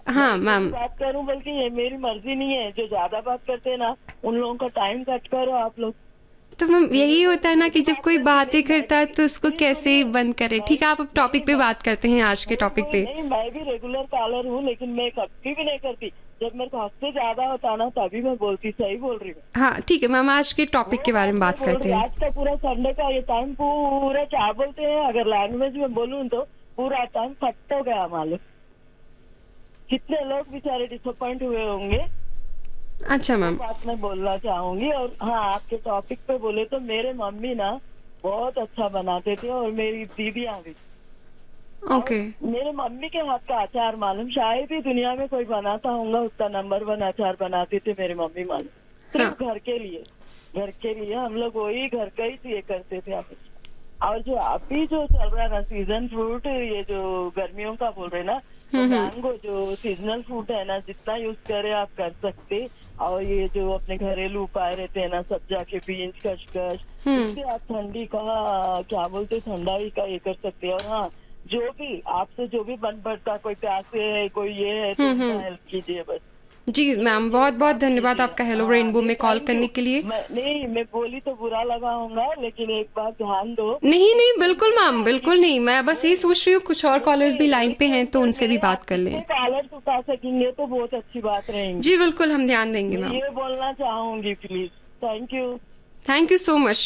हाँ मैम, बात करूं, बल्कि ये मेरी मर्जी नहीं है। जो ज्यादा बात करते हैं ना, उन लोगों का टाइम कट करो आप लोग। तो मैम यही होता है ना कि जब कोई बात ही मैं करता है भी, तो उसको प्लीज कैसे सुनिए। बंद करे। मैं ठीक है, आप अब नहीं टॉपिक पे बात करते हैं, आज के टॉपिक पे। नहीं, मैं भी रेगुलर कॉलर हूँ, लेकिन मैं कभी भी नहीं करती। जब मेरे को हद से ज्यादा होता ना तभी मैं बोलती। सही बोल रही हूँ। हाँ ठीक है मैम, आज के टॉपिक वो के बारे बात में मैं बात बोल करते रही। हैं। आज का पूरा संडे का ये टाइम पूरा क्या बोलते हैं, अगर लैंग्वेज में बोलूँ तो पूरा टाइम कट हो गया मालूम। कितने लोग बेचारे डिसअपॉइंट हुए होंगे। अच्छा वो मैम। बात मैं बोलना चाहूंगी। और हाँ, आपके टॉपिक पे बोले तो मेरे मम्मी ना बहुत अच्छा बनाते थे, और मेरी दीदियाँ भी। और ओके। मेरे मम्मी के हाथ का अचार मालूम शायद ही दुनिया में कोई बनाता होगा उतना नंबर 1 अचार बनाते थे मेरे मम्मी मालूम। हाँ। सिर्फ घर के लिए, घर के लिए हम लोग वही घर का ही ये करते थे हमेशा। और जो अभी जो चल रहा है ना सीजन फ्रूट, ये जो गर्मियों का बोल रहे ना, तो हम्म। मैंगो जो सीजनल फ्रूट है ना, जितना यूज करे आप कर सकते। और ये जो अपने घरेलू उपाय रहते हैं ना, सब्जा के बीज, खसखस, हम्म। इससे आप ठंडी का क्या बोलते, ठंडाई का ये कर सकते हैं। और हाँ, जो भी आपसे जो भी बन पड़ता, कोई प्यासे है, कोई ये है, तो उनका हम्म। हेल्प कीजिए बस। जी मैम, ये बहुत बहुत काम धन्यवाद कीजिए। आपका हेलो हाँ रेनबो नहीं, में कॉल थैंक करने यू। के लिए। मैं बोली तो बुरा लगा होगा, लेकिन एक बात ध्यान दो। नहीं नहीं, बिल्कुल जितने मैम, आपकी, बिल्कुल नहीं। मैं बस यही सोच रही हूँ कुछ और कॉलर्स भी लाइन पे एक हैं तो उनसे भी में बात आप कर जितने लें। कॉलर उठा सकेंगे तो बहुत अच्छी बात रहेगी। जी बिल्कुल, हम ध्यान देंगे मैं मैम। ये बोलना चाहूंगी, please. Thank you. Thank you so much.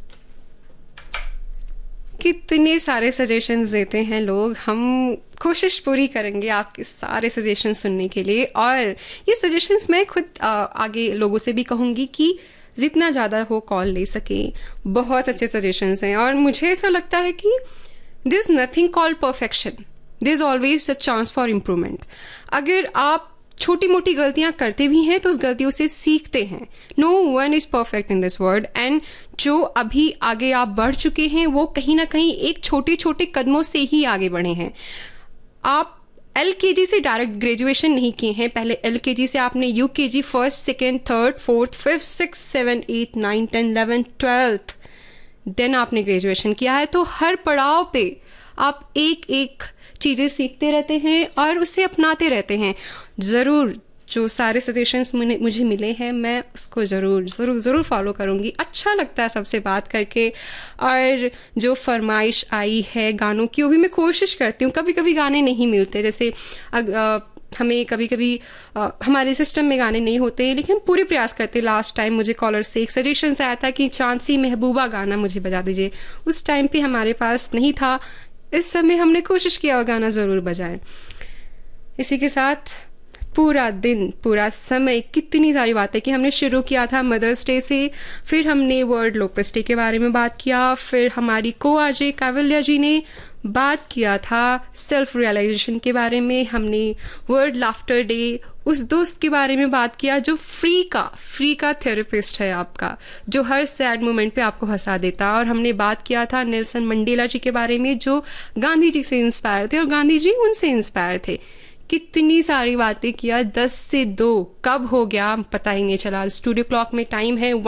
कितने सारे सजेशंस देते हैं लोग। हम कोशिश पूरी करेंगे आपके सारे सजेशंस सुनने के लिए, और ये सजेशंस मैं खुद आगे लोगों से भी कहूँगी कि जितना ज़्यादा हो कॉल ले सकें। बहुत अच्छे सजेशंस हैं, और मुझे ऐसा लगता है कि this is nothing called perfection, this is always a chance for improvement. अगर आप छोटी मोटी गलतियां करते भी हैं तो उस गलतियों से सीखते हैं। No one is perfect in this world, and जो अभी आगे आप बढ़ चुके हैं वो कहीं ना कहीं एक छोटे छोटे कदमों से ही आगे बढ़े हैं। आप एलकेजी से डायरेक्ट ग्रेजुएशन नहीं किए हैं। पहले एलकेजी से आपने UKG, first, second, third, fourth, fifth, six, seven, eight, nine, 10, 11, 12, then आपने ग्रेजुएशन किया है। तो हर पड़ाव पे आप एक एक चीज़ें सीखते रहते हैं और उसे अपनाते रहते हैं। ज़रूर जो सारे सजेशंस मुझे मिले हैं, मैं उसको ज़रूर ज़रूर ज़रूर फॉलो करूँगी। अच्छा लगता है सबसे बात करके। और जो फरमाइश आई है गानों की, वो भी मैं कोशिश करती हूँ। कभी कभी गाने नहीं मिलते, जैसे हमें कभी कभी हमारे सिस्टम में गाने नहीं होते हैं, लेकिन हम पूरे प्रयास करते हैं। लास्ट टाइम मुझे कॉलर से एक सजेशन आया था कि चांसी महबूबा गाना मुझे बजा दीजिए। उस टाइम पे हमारे पास नहीं था। इस समय हमने कोशिश किया और गाना ज़रूर बजाएं। इसी के साथ पूरा दिन, पूरा समय, कितनी सारी बातें कि हमने शुरू किया था मदर्स डे से, फिर हमने वर्ल्ड लोकस डे के बारे में बात किया, फिर हमारी को आरजे कावल्या जी ने बात किया था सेल्फ रियलाइजेशन के बारे में, हमने वर्ल्ड लाफ्टर डे, उस दोस्त के बारे में बात किया जो फ्री का थेरेपिस्ट है आपका, जो हर सैड मोमेंट पे आपको हंसा देता। और हमने बात किया था नेल्सन मंडेला जी के बारे में, जो गांधी जी से इंस्पायर थे और गांधी जी उनसे इंस्पायर थे। कितनी सारी बातें किया। 10 से 2 कब हो गया पता ही नहीं चला। स्टूडियो क्लॉक में टाइम है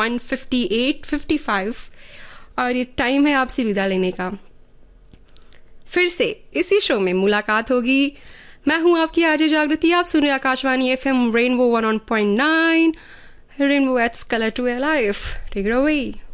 1:58-55, और ये टाइम है आपसे विदा लेने का। फिर से इसी शो में मुलाकात होगी। मैं हूं आपकी आरजे जागृति। आप सुन रहे Akashvani FM rainbow 101.9, rainbow एट्स colour to life. Take it away.